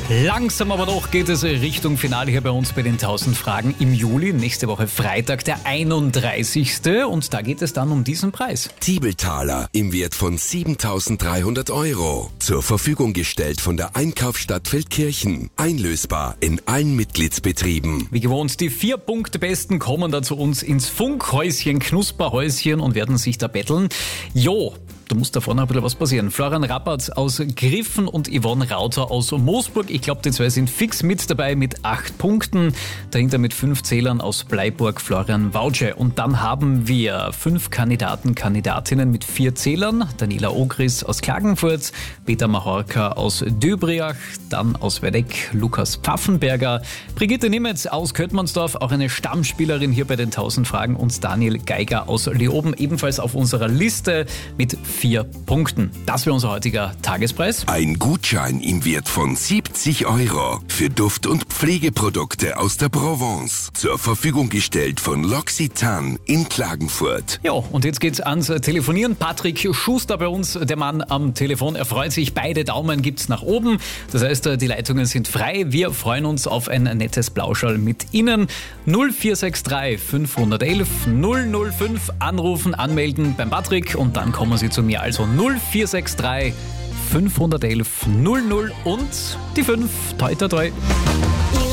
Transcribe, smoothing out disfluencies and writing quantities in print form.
Langsam aber doch geht es Richtung Finale hier bei uns bei den 1000 Fragen im Juli. Nächste Woche Freitag, der 31. Und da geht es dann um diesen Preis. Tiebeltaler im Wert von 7.300 €. Zur Verfügung gestellt von der Einkaufsstadt Feldkirchen. Einlösbar in allen Mitgliedsbetrieben. Wie gewohnt, die 4 Punkte-Besten kommen da zu uns ins Funkhäuschen, Knusperhäuschen und werden sich da betteln. Jo, da muss da vorne ein bisschen was passieren. Florian Rappert aus Griffen und Yvonne Rauter aus Moosburg. Ich glaube, die zwei sind fix mit dabei mit 8 Punkten. Dahinter mit 5 Zählern aus Bleiburg Florian Wautsche. Und dann haben wir 5 Kandidaten, Kandidatinnen mit 4 Zählern. Daniela Ogris aus Klagenfurt, Peter Mahorka aus Döbriach, dann aus Werdeck Lukas Pfaffenberger, Brigitte Nimetz aus Köttmannsdorf, auch eine Stammspielerin hier bei den 1000 Fragen, und Daniel Geiger aus Leoben, ebenfalls auf unserer Liste mit 4 Punkten. Das wäre unser heutiger Tagespreis. Ein Gutschein im Wert von 70 € für Duft- und Pflegeprodukte aus der Provence. Zur Verfügung gestellt von L'Occitane in Klagenfurt. Ja, und jetzt geht's ans Telefonieren. Patrick Schuster bei uns, der Mann am Telefon. Er freut sich, beide Daumen gibt's nach oben. Das heißt, die Leitungen sind frei. Wir freuen uns auf ein nettes Plauschall mit Ihnen. 0463 511 005 anrufen, anmelden beim Patrick und dann kommen Sie zu mir. Also 0463 511 00 und die 5. Toi, toi, toi.